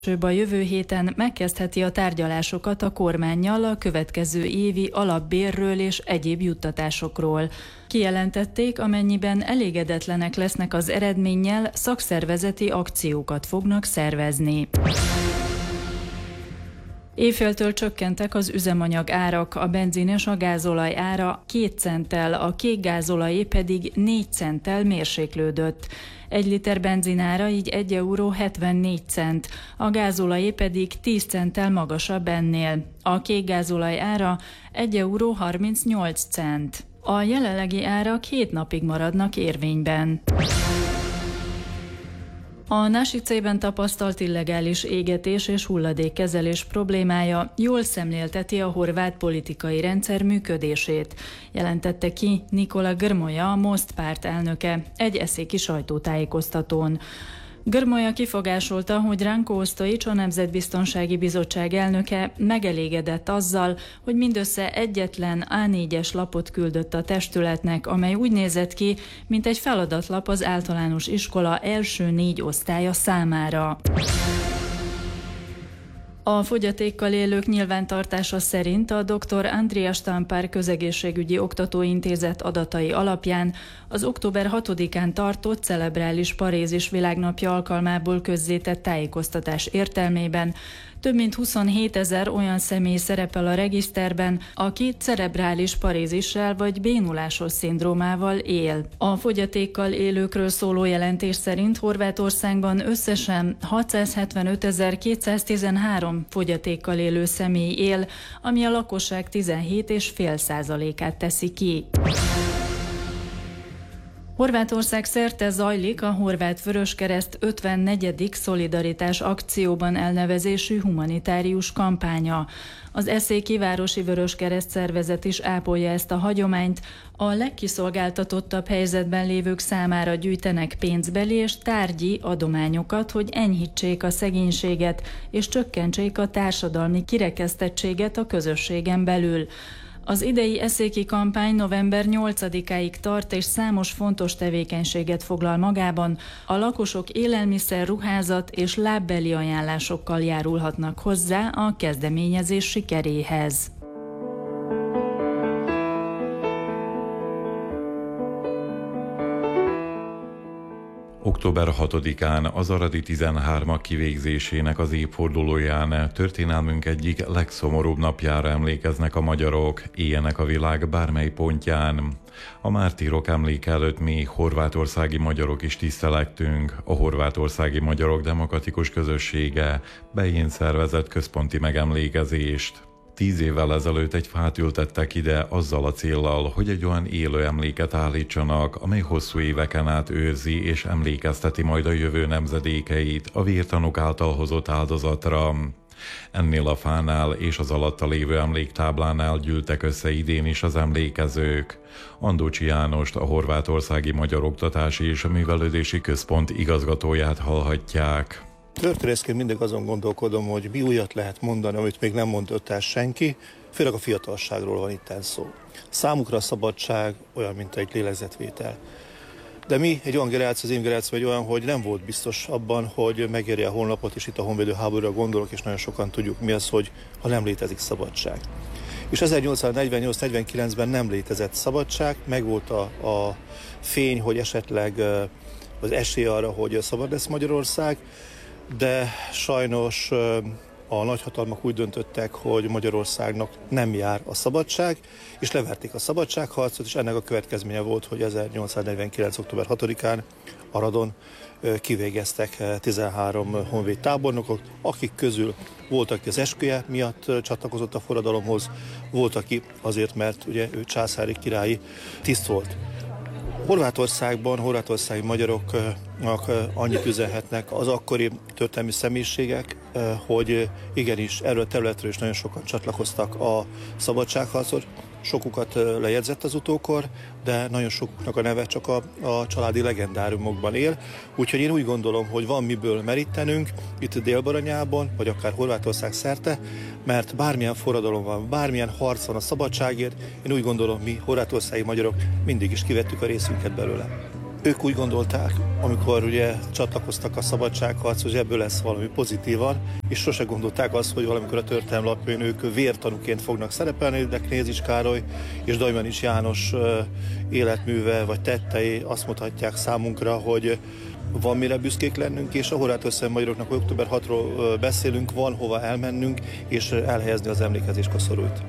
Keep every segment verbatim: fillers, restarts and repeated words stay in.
A jövő héten megkezdheti a tárgyalásokat a kormánnyal a következő évi alapbérről és egyéb juttatásokról. Kijelentették, amennyiben elégedetlenek lesznek az eredménnyel, szakszervezeti akciókat fognak szervezni. Éjféltől csökkentek az üzemanyag árak, a benzin és a gázolaj ára két centtel, a kék gázolajé pedig négy centtel mérséklődött. Egy liter benzinára így egy euró hetvennégy cent, a gázolajé pedig tíz centtel magasabb ennél. A kék gázolaj ára egy euró harmincnyolc cent. A jelenlegi árak hét napig maradnak érvényben. A Násiczében tapasztalt illegális égetés és hulladékkezelés problémája jól szemlélteti a horvát politikai rendszer működését, jelentette ki Nikola Grmoja, a Most párt elnöke egy eszéki sajtótájékoztatón. Grmoja kifogásolta, hogy Ranko Ostojić, a Nemzetbiztonsági Bizottság elnöke megelégedett azzal, hogy mindössze egyetlen á négyes lapot küldött a testületnek, amely úgy nézett ki, mint egy feladatlap az általános iskola első négy osztálya számára. A fogyatékkal élők nyilvántartása szerint a dr. András Tampár közegészségügyi oktatóintézet adatai alapján az október hatodikán tartott celebrális parézis világnapja alkalmából közzétett tájékoztatás értelmében több mint huszonhétezer olyan személy szerepel a regiszterben, aki cerebrális parézissel vagy bénulásos szindrómával él. A fogyatékkal élőkről szóló jelentés szerint Horvátországban összesen hatszázhetvenötezer-kétszáztizenhárom fogyatékkal élő személy él, ami a lakosság tizenhét egész öt százalékát teszi ki. Horvátország szerte zajlik a Horvát Vöröskereszt ötvennegyedik szolidaritás akcióban elnevezésű humanitárius kampánya. Az eszéki városi Vöröskereszt szervezet is ápolja ezt a hagyományt, a legkiszolgáltatottabb helyzetben lévők számára gyűjtenek pénzbeli és tárgyi adományokat, hogy enyhítsék a szegénységet és csökkentsék a társadalmi kirekesztettséget a közösségen belül. Az idei eszéki kampány november nyolcadikáig tart, és számos fontos tevékenységet foglal magában. A lakosok élelmiszer, ruházat és lábbeli ajánlásokkal járulhatnak hozzá a kezdeményezés sikeréhez. október hatodikán az aradi tizenhármak kivégzésének az évfordulóján történelmünk egyik legszomorúbb napjára emlékeznek a magyarok, éljenek a világ bármely pontján. A mártírok emléke előtt mi horvátországi magyarok is tisztelektünk, a Horvátországi Magyarok Demokratikus Közössége Behén szervezett központi megemlékezést. Tíz évvel ezelőtt egy fát ültettek ide azzal a céllal, hogy egy olyan élő emléket állítsanak, amely hosszú éveken át őrzi és emlékezteti majd a jövő nemzedékeit a vértanúk által hozott áldozatra. Ennél a fánál és az alatta lévő emléktáblánál gyűltek össze idén is az emlékezők. Andócsi Jánost, a Horvátországi Magyar Oktatási és Művelődési Központ igazgatóját hallhatják. Történészként mindig azon gondolkodom, hogy mi újat lehet mondani, amit még nem mondott el senki, főleg a fiatalságról van itt szó. Számukra a szabadság olyan, mint egy lélegzetvétel. De mi, egy olyan generáció, az én generáció egy olyan, hogy nem volt biztos abban, hogy megéri a honlapot, és itt a honvédő háborúra gondolok, és nagyon sokan tudjuk mi az, hogy ha nem létezik szabadság. És ezernyolcszáznegyvennyolc-negyvenkilencben nem létezett szabadság, megvolt a, a fény, hogy esetleg az esély arra, hogy szabad lesz Magyarország, de sajnos a nagyhatalmak úgy döntöttek, hogy Magyarországnak nem jár a szabadság, és leverték a szabadságharcot, és ennek a következménye volt, hogy ezernyolcszáznegyvenkilenc. október hatodikán Aradon kivégeztek tizenhárom honvéd tábornokot, akik közül volt, aki az esküje miatt csatlakozott a forradalomhoz, volt, aki azért, mert ugye ő császári királyi tiszt volt. Horvátországban, horvátországi magyaroknak annyit üzenhetnek az akkori történelmi személyiségek, hogy igenis erről a területről is nagyon sokan csatlakoztak a szabadságharcot. Sokukat lejegyzett az utókor, de nagyon sokuknak a neve csak a, a családi legendáriumokban él. Úgyhogy én úgy gondolom, hogy van miből merítenünk itt Dél-Baranyában, vagy akár Horvátország szerte, mert bármilyen forradalom van, bármilyen harc van a szabadságért, én úgy gondolom, mi horvátországi magyarok mindig is kivettük a részünket belőle. Ők úgy gondolták, amikor ugye csatlakoztak a szabadságharc, hogy ebből lesz valami pozitívan, és sose gondolták azt, hogy valamikor a történelem lapjain ők vértanúként fognak szerepelni, de Knézis Károly és Dajmanics János életműve vagy tettei azt mutatják számunkra, hogy van mire büszkék lennünk, és a horvát magyaroknak október hatodikáról beszélünk, van hova elmennünk, és elhelyezni az emlékezés koszorúit.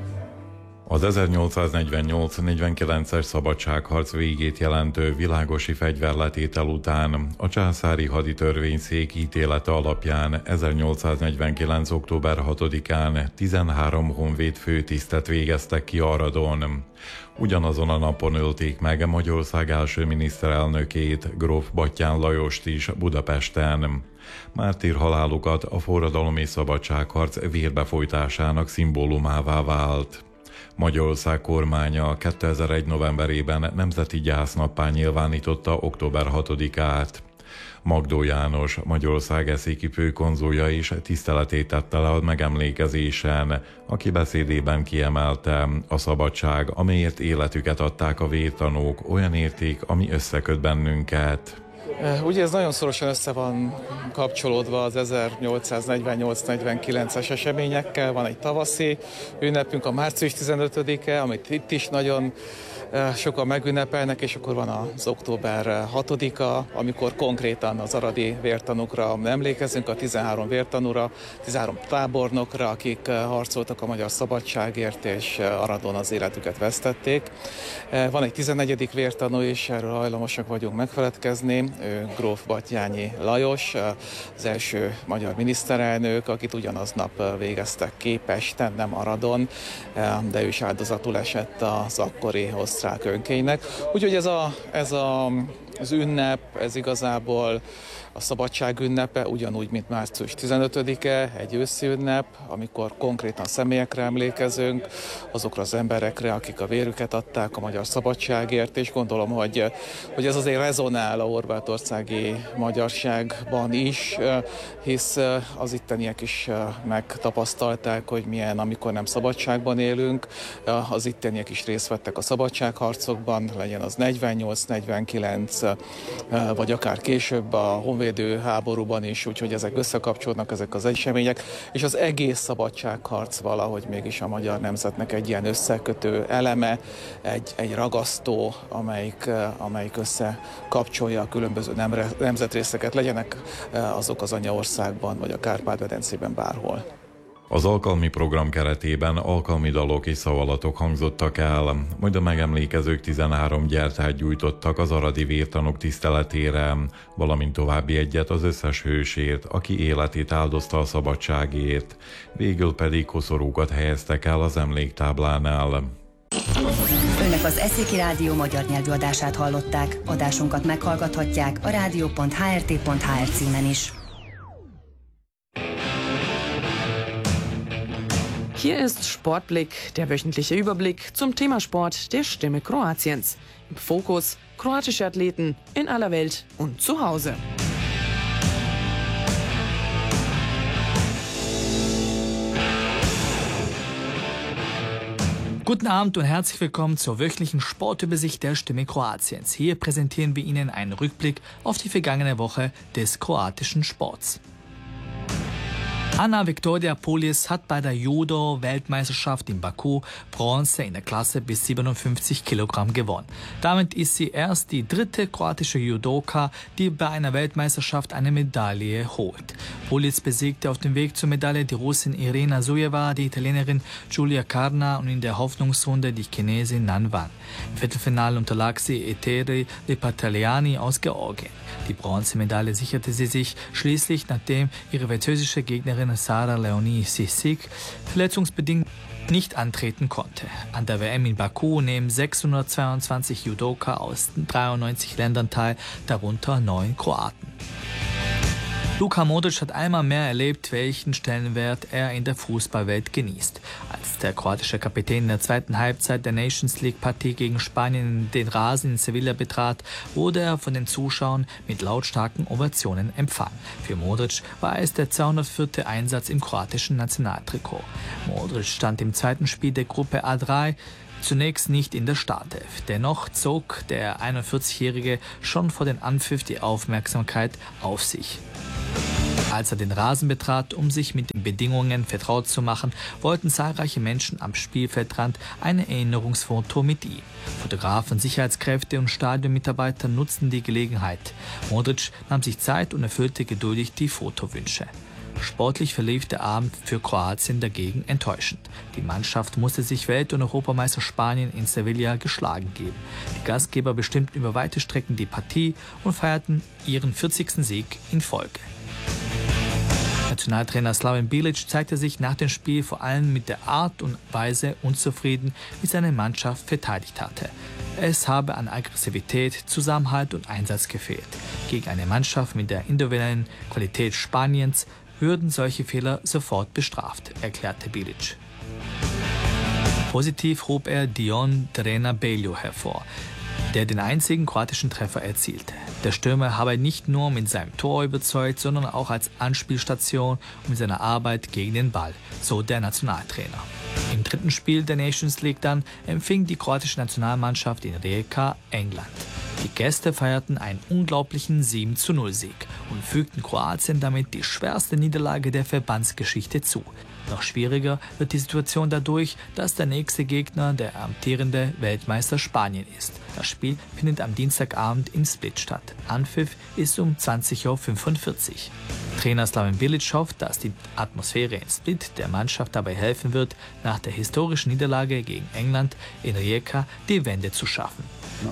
Az ezernyolcszáznegyvennyolc negyvenkilences szabadságharc végét jelentő világosi fegyverletétel után a császári haditörvényszék ítélete alapján ezernyolcszáznegyvenkilenc október hatodikán tizenhárom honvéd főtisztet végeztek ki Aradon. Ugyanazon a napon ölték meg Magyarország első miniszterelnökét, gróf Batthyány Lajost is Budapesten. Mártír halálukat a forradalom és szabadságharc vérbefolytásának szimbólumává vált. Magyarország kormánya kétezer-egy novemberében nemzeti gyásznappá nyilvánította október hatodikát. Magdó János, Magyarország eszéki főkonzulja is tiszteletét tette le a megemlékezésen, aki beszédében kiemelte: a szabadság, amelyért életüket adták a vértanúk, olyan érték, ami összeköt bennünket. Ugye ez nagyon szorosan össze van kapcsolódva az ezernyolcszáznegyvennyolc negyvenkilences eseményekkel. Van egy tavaszi ünnepünk, a március tizenötödike, amit itt is nagyon sokan megünnepelnek, és akkor van az október hatodika, amikor konkrétan az aradi vértanúkra emlékezünk, a tizenhárom vértanúra, tizenhárom tábornokra, akik harcoltak a magyar szabadságért, és Aradon az életüket vesztették. Van egy tizennegyedik vértanú is, erről hajlamosak vagyunk megfeledkezni, gróf Batthyány Lajos, az első magyar miniszterelnök, akit ugyanaznap végeztek ki Pesten, nem Aradon, de ő is áldozatul esett az akkori osztrák önkénynek. Úgyhogy ez, a, ez a, az ünnep, ez igazából a szabadság ünnepe, ugyanúgy, mint március tizenötödike, egy őszi ünnep, amikor konkrétan személyekre emlékezünk, azokra az emberekre, akik a vérüket adták a magyar szabadságért, és gondolom, hogy, hogy ez azért rezonál a horvátországi magyarságban is, hisz az itteniek is megtapasztalták, hogy milyen, amikor nem szabadságban élünk. Az itteniek is részt vettek a szabadságharcokban, legyen az negyvennyolc negyvenkilenc, vagy akár később a honvédő háborúban is, úgyhogy ezek összekapcsolódnak, ezek az események, és az egész szabadságharc valahogy mégis a magyar nemzetnek egy ilyen összekötő eleme, egy, egy ragasztó, amelyik, amelyik összekapcsolja a különböző nemzetrészeket, legyenek azok az anyaországban, vagy a Kárpát-medencében bárhol. Az alkalmi program keretében alkalmi dalok és szavalatok hangzottak el, majd a megemlékezők tizenhárom gyertyát gyújtottak az aradi vértanúk tiszteletére, valamint további egyet az összes hősért, aki életét áldozta a szabadságért. Végül pedig koszorúkat helyeztek el az emléktáblánál. Önök az Eszéki Rádió magyar nyelvű adását hallották. Adásunkat meghallgathatják a rádió pont há er té pont há er címen is. Hier ist Sportblick, der wöchentliche Überblick zum Thema Sport der Stimme Kroatiens. Im Fokus kroatische Athleten in aller Welt und zu Hause. Guten Abend und herzlich willkommen zur wöchentlichen Sportübersicht der Stimme Kroatiens. Hier präsentieren wir Ihnen einen Rückblick auf die vergangene Woche des kroatischen Sports. Anna Viktoria Polis hat bei der Judo-Weltmeisterschaft in Baku Bronze in der Klasse bis siebenundfünfzig Kilogramm gewonnen. Damit ist sie erst die dritte kroatische Judoka, die bei einer Weltmeisterschaft eine Medaille holt. Polis besiegte auf dem Weg zur Medaille die Russin Irina Zujeva, die Italienerin Giulia Carna und in der Hoffnungsrunde die Chinesin Nan Wang. Im Viertelfinale unterlag sie Eteri Lepataliani aus Georgien. Die Bronzemedaille sicherte sie sich schließlich, nachdem ihre französische Gegnerin Sarah Leonie Sissik verletzungsbedingt nicht antreten konnte. An der W M in Baku nehmen sechshundertzweiundzwanzig Judoka aus dreiundneunzig Ländern teil, darunter neun Kroaten. Luka Modric hat einmal mehr erlebt, welchen Stellenwert er in der Fußballwelt genießt. Als der kroatische Kapitän in der zweiten Halbzeit der Nations League-Partie gegen Spanien den Rasen in Sevilla betrat, wurde er von den Zuschauern mit lautstarken Ovationen empfangen. Für Modric war es der zweihundertvierte Einsatz im kroatischen Nationaltrikot. Modric stand im zweiten Spiel der Gruppe A drei Zunächst nicht in der Startelf. Dennoch zog der einundvierzigjährige schon vor den Anpfiff die Aufmerksamkeit auf sich. Als er den Rasen betrat, um sich mit den Bedingungen vertraut zu machen, wollten zahlreiche Menschen am Spielfeldrand ein Erinnerungsfoto mit ihm. Fotografen, Sicherheitskräfte und Stadionmitarbeiter nutzten die Gelegenheit. Modric nahm sich Zeit und erfüllte geduldig die Fotowünsche. Sportlich verlief der Abend für Kroatien dagegen enttäuschend. Die Mannschaft musste sich Welt- und Europameister Spanien in Sevilla geschlagen geben. Die Gastgeber bestimmten über weite Strecken die Partie und feierten ihren vierzigsten Sieg in Folge. Nationaltrainer Slaven Bilic zeigte sich nach dem Spiel vor allem mit der Art und Weise unzufrieden, wie seine Mannschaft verteidigt hatte. Es habe an Aggressivität, Zusammenhalt und Einsatz gefehlt. Gegen eine Mannschaft mit der individuellen Qualität Spaniens würden solche Fehler sofort bestraft, erklärte Bilic. Positiv hob er Dion Drena Beljo hervor, der den einzigen kroatischen Treffer erzielte. Der Stürmer habe nicht nur mit seinem Tor überzeugt, sondern auch als Anspielstation und mit seiner Arbeit gegen den Ball, so der Nationaltrainer. Im dritten Spiel der Nations League dann empfing die kroatische Nationalmannschaft in Rijeka England. Die Gäste feierten einen unglaublichen sieben zu null Sieg und fügten Kroatien damit die schwerste Niederlage der Verbandsgeschichte zu. Noch schwieriger wird die Situation dadurch, dass der nächste Gegner der amtierende Weltmeister Spanien ist. Das Spiel findet am Dienstagabend in Split statt. Anpfiff ist um zwanzig Uhr fünfundvierzig. Trainer Slaven Bilic hofft, dass die Atmosphäre in Split der Mannschaft dabei helfen wird, nach der historischen Niederlage gegen England in Rijeka die Wende zu schaffen.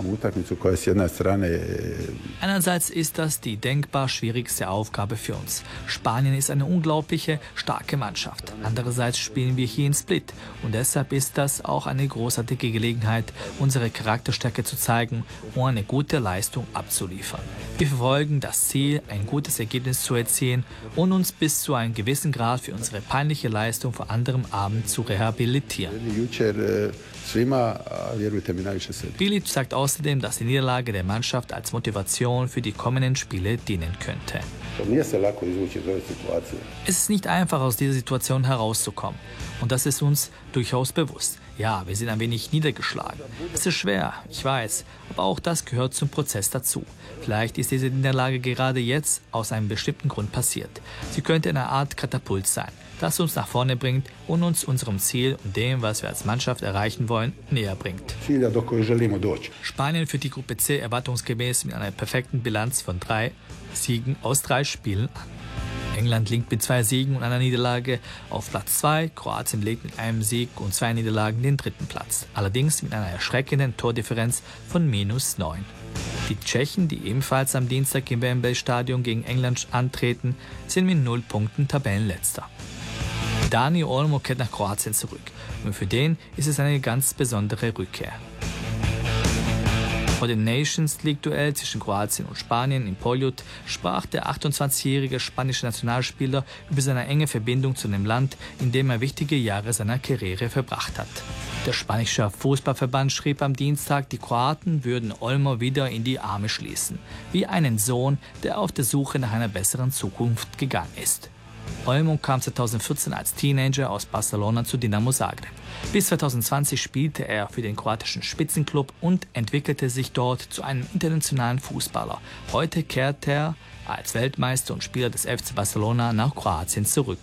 Einerseits ist das die denkbar schwierigste Aufgabe für uns. Spanien ist eine unglaubliche, starke Mannschaft. Andererseits spielen wir hier in Split und deshalb ist das auch eine großartige Gelegenheit, unsere Charakterstärke zu zeigen und eine gute Leistung abzuliefern. Wir verfolgen das Ziel, ein gutes Ergebnis zu erzielen und uns bis zu einem gewissen Grad für unsere peinliche Leistung vor anderem Abend zu rehabilitieren. Bilic sagt außerdem, dass die Niederlage der Mannschaft als Motivation für die kommenden Spiele dienen könnte. Es ist nicht einfach, aus dieser Situation herauszukommen. Und das ist uns durchaus bewusst. Ja, wir sind ein wenig niedergeschlagen. Es ist schwer, ich weiß, aber auch das gehört zum Prozess dazu. Vielleicht ist diese Niederlage gerade jetzt aus einem bestimmten Grund passiert. Sie könnte eine Art Katapult sein, das uns nach vorne bringt und uns unserem Ziel und dem, was wir als Mannschaft erreichen wollen, näher bringt. Spanien führt die Gruppe C erwartungsgemäß mit einer perfekten Bilanz von drei Siegen aus drei Spielen an. England liegt mit zwei Siegen und einer Niederlage auf Platz zwei, Kroatien legt mit einem Sieg und zwei Niederlagen den dritten Platz, allerdings mit einer erschreckenden Tordifferenz von minus neun. Die Tschechen, die ebenfalls am Dienstag im Wembley-Stadion gegen England antreten, sind mit null Punkten Tabellenletzter. Dani Olmo kehrt nach Kroatien zurück und für den ist es eine ganz besondere Rückkehr. Vor dem Nations League-Duell zwischen Kroatien und Spanien in Poljud sprach der achtundzwanzigjährige spanische Nationalspieler über seine enge Verbindung zu dem Land, in dem er wichtige Jahre seiner Karriere verbracht hat. Der spanische Fußballverband schrieb am Dienstag, die Kroaten würden Olmo wieder in die Arme schließen, wie einen Sohn, der auf der Suche nach einer besseren Zukunft gegangen ist. Olmo kam zweitausendvierzehn als Teenager aus Barcelona zu Dinamo Zagreb. Bis zweitausendzwanzig spielte er für den kroatischen Spitzenklub und entwickelte sich dort zu einem internationalen Fußballer. Heute kehrt er als Weltmeister und Spieler des F C Barcelona nach Kroatien zurück.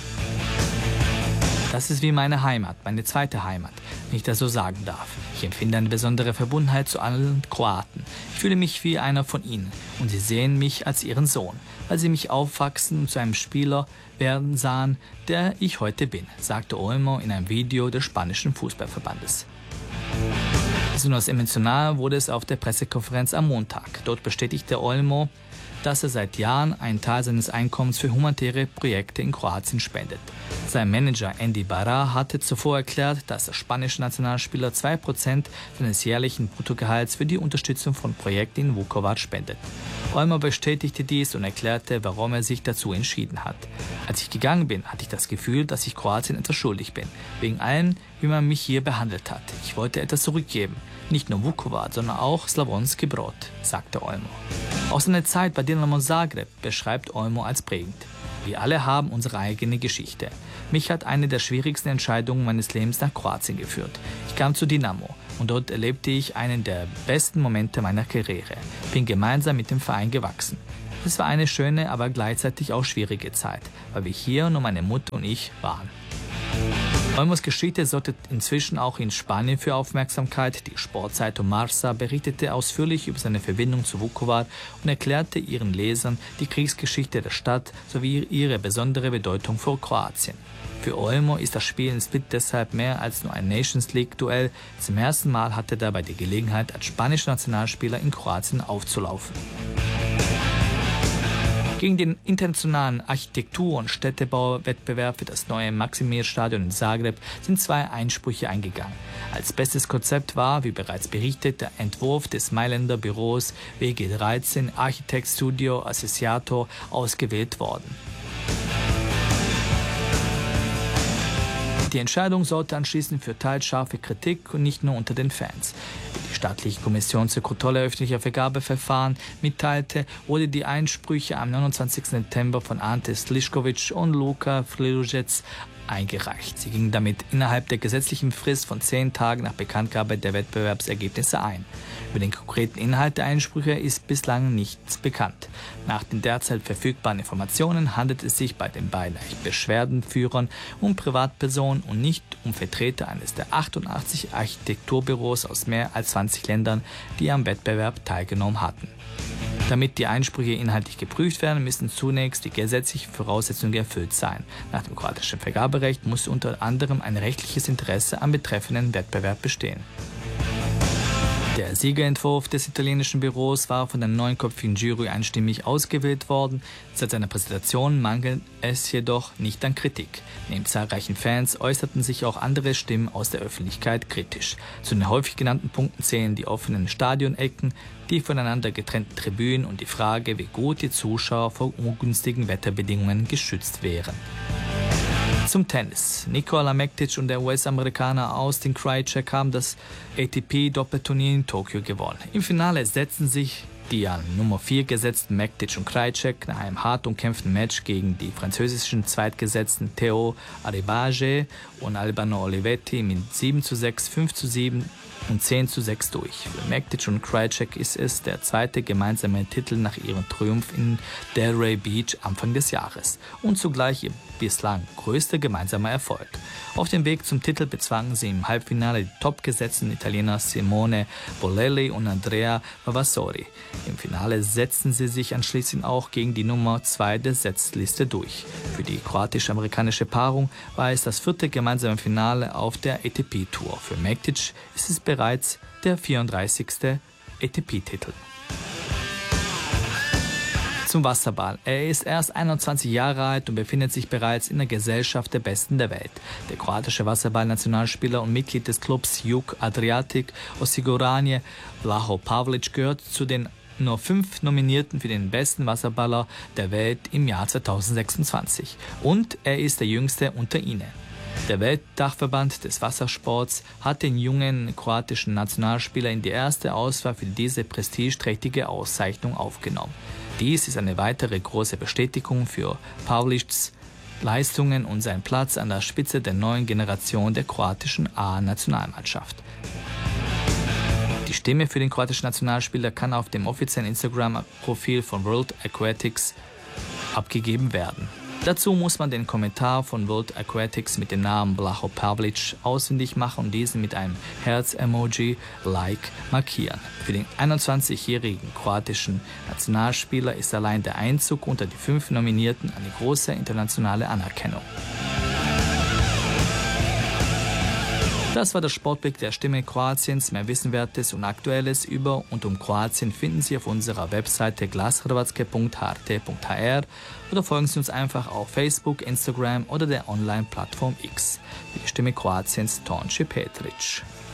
Das ist wie meine Heimat, meine zweite Heimat, wenn ich das so sagen darf. Ich empfinde eine besondere Verbundenheit zu allen Kroaten. Ich fühle mich wie einer von ihnen und sie sehen mich als ihren Sohn, weil sie mich aufwachsen und zu einem Spieler werden sahen, der ich heute bin, sagte Olmo in einem Video des spanischen Fußballverbandes. Besonders emotional wurde es auf der Pressekonferenz am Montag. Dort bestätigte Olmo, dass er seit Jahren einen Teil seines Einkommens für humanitäre Projekte in Kroatien spendet. Sein Manager Andy Barra hatte zuvor erklärt, dass der spanische Nationalspieler zwei Prozent seines jährlichen Bruttogehalts für die Unterstützung von Projekten in Vukovar spendet. Olmo bestätigte dies und erklärte, warum er sich dazu entschieden hat. Als ich gegangen bin, hatte ich das Gefühl, dass ich Kroatien etwas schuldig bin, wegen allem, wie man mich hier behandelt hat. Ich wollte etwas zurückgeben, nicht nur Vukovar, sondern auch Slavonski Brod, sagte Olmo. Auch seine Zeit bei Dinamo Zagreb beschreibt Olmo als prägend. Wir alle haben unsere eigene Geschichte. Mich hat eine der schwierigsten Entscheidungen meines Lebens nach Kroatien geführt. Ich kam zu Dinamo und dort erlebte ich einen der besten Momente meiner Karriere. Bin gemeinsam mit dem Verein gewachsen. Es war eine schöne, aber gleichzeitig auch schwierige Zeit, weil wir hier nur meine Mutter und ich waren. Olmos Geschichte sorgte inzwischen auch in Spanien für Aufmerksamkeit. Die Sportzeitung Marca berichtete ausführlich über seine Verbindung zu Vukovar und erklärte ihren Lesern die Kriegsgeschichte der Stadt sowie ihre besondere Bedeutung für Kroatien. Für Olmo ist das Spiel in Split deshalb mehr als nur ein Nations League-Duell. Zum ersten Mal hatte er dabei die Gelegenheit, als spanischer Nationalspieler in Kroatien aufzulaufen. Gegen den internationalen Architektur- und Städtebauwettbewerb für das neue Maksimir-Stadion in Zagreb sind zwei Einsprüche eingegangen. Als bestes Konzept war, wie bereits berichtet, der Entwurf des Mailänder Büros W G dreizehn Architect Studio Associato ausgewählt worden. Die Entscheidung sorgte anschließend für teils scharfe Kritik und nicht nur unter den Fans. Wie die staatliche Kommission zur Kontrolle öffentlicher Vergabeverfahren mitteilte, wurde die Einsprüche am neunundzwanzigsten September von Ante Slišković und Luka Flilujec eingereicht. Sie gingen damit innerhalb der gesetzlichen Frist von zehn Tagen nach Bekanntgabe der Wettbewerbsergebnisse ein. Über den konkreten Inhalt der Einsprüche ist bislang nichts bekannt. Nach den derzeit verfügbaren Informationen handelt es sich bei den beiden Beschwerdenführern um Privatpersonen und nicht um Vertreter eines der achtundachtzig Architekturbüros aus mehr als zwanzig Ländern, die am Wettbewerb teilgenommen hatten. Damit die Einsprüche inhaltlich geprüft werden, müssen zunächst die gesetzlichen Voraussetzungen erfüllt sein. Nach dem kroatischen Vergaberecht muss unter anderem ein rechtliches Interesse am betreffenden Wettbewerb bestehen. Der Siegerentwurf des italienischen Büros war von der neunköpfigen Jury einstimmig ausgewählt worden. Seit seiner Präsentation mangelt es jedoch nicht an Kritik. Neben zahlreichen Fans äußerten sich auch andere Stimmen aus der Öffentlichkeit kritisch. Zu den häufig genannten Punkten zählen die offenen Stadionecken, die voneinander getrennten Tribünen und die Frage, wie gut die Zuschauer vor ungünstigen Wetterbedingungen geschützt wären. Zum Tennis. Nikola Mektić und der U S-Amerikaner Austin Krajicek haben das A T P-Doppelturnier in Tokio gewonnen. Im Finale setzten sich die an Nummer vier gesetzten Mektić und Krajicek nach einem hart umkämpften Match gegen die französischen zweitgesetzten Theo Arribagé und Albano Olivetti mit sieben zu sechs, fünf zu sieben und zehn zu sechs durch. Für Mektić und Krajicek ist es der zweite gemeinsame Titel nach ihrem Triumph in Delray Beach Anfang des Jahres und zugleich ihr bislang größter gemeinsamer Erfolg. Auf dem Weg zum Titel bezwangen sie im Halbfinale die topgesetzten Italiener Simone Bolelli und Andrea Vavassori. Im Finale setzten sie sich anschließend auch gegen die Nummer zwei der Setzliste durch. Für die kroatisch-amerikanische Paarung war es das vierte gemeinsame Finale auf der A T P-Tour. Für Mektić ist es bereits der vierunddreißigste A T P-Titel. Zum Wasserball. Er ist erst einundzwanzig Jahre alt und befindet sich bereits in der Gesellschaft der Besten der Welt. Der kroatische Wasserball-Nationalspieler und Mitglied des Clubs Jug Adriatic Osiguranje Vlaho Pavlic gehört zu den nur fünf Nominierten für den besten Wasserballer der Welt im Jahr zweitausendsechsundzwanzig. Und er ist der jüngste unter ihnen. Der Weltdachverband des Wassersports hat den jungen kroatischen Nationalspieler in die erste Auswahl für diese prestigeträchtige Auszeichnung aufgenommen. Dies ist eine weitere große Bestätigung für Pavlics Leistungen und seinen Platz an der Spitze der neuen Generation der kroatischen A-Nationalmannschaft. Die Stimme für den kroatischen Nationalspieler kann auf dem offiziellen Instagram-Profil von World Aquatics abgegeben werden. Dazu muss man den Kommentar von World Aquatics mit dem Namen Vlaho Pavlic ausfindig machen und diesen mit einem Herz-Emoji Like markieren. Für den einundzwanzigjährigen kroatischen Nationalspieler ist allein der Einzug unter die fünf Nominierten eine große internationale Anerkennung. Das war der Sportblick der Stimme Kroatiens. Mehr Wissenwertes und Aktuelles über und um Kroatien finden Sie auf unserer Webseite glashrvatske punkt h r t punkt h r oder folgen Sie uns einfach auf Facebook, Instagram oder der Online-Plattform X. Die Stimme Kroatiens, Tonči Petrić.